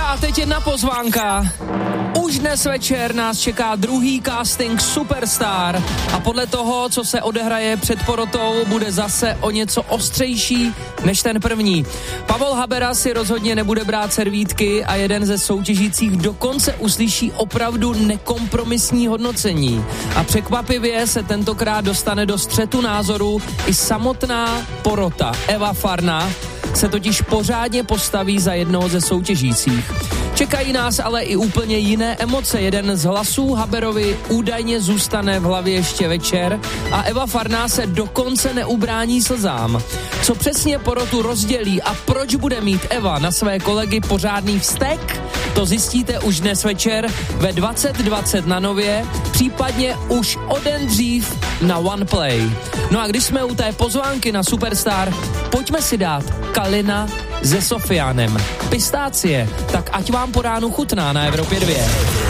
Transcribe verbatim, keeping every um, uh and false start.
a teď jedna pozvánka. Už dnes večer nás čeká druhý casting Superstar a podle toho, co se odehraje před porotou, bude zase o něco ostřejší než ten první. Pavol Habera si rozhodně nebude brát servítky a jeden ze soutěžících dokonce uslyší opravdu nekompromisní hodnocení. A překvapivě se tentokrát dostane do střetu názoru i samotná porota. Eva Farna se totiž pořádně postaví za jednoho ze soutěžících. Čekají nás ale i úplně jiné emoce. Jeden z hlasů Haberovi údajně zůstane v hlavě ještě večer a Eva Farná se dokonce neubrání slzám. Co přesně porotu rozdělí a proč bude mít Eva na své kolegy pořádný vztek, to zjistíte už dnes večer ve dvacet dvacet na Nově, případně už o den dřív na OnePlay. No a když jsme u té pozvánky na Superstar, pojďme si dát Kalina se Sofianem. Pistácie, tak ať vám po ránu chutná na Evropě dva.